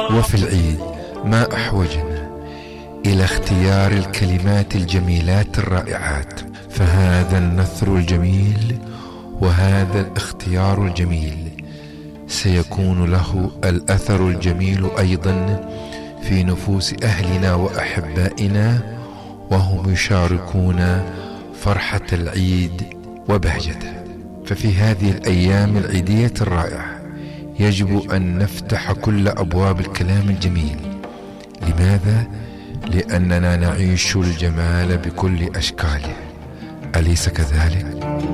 وفي العيد ما أحوجنا إلى اختيار الكلمات الجميلات الرائعات، فهذا النثر الجميل وهذا الاختيار الجميل سيكون له الأثر الجميل أيضا في نفوس أهلنا وأحبائنا، وهم يشاركون فرحة العيد وبهجته. ففي هذه الأيام العيدية الرائعة يجب أن نفتح كل أبواب الكلام الجميل. لماذا؟ لأننا نعيش الجمال بكل أشكاله، أليس كذلك؟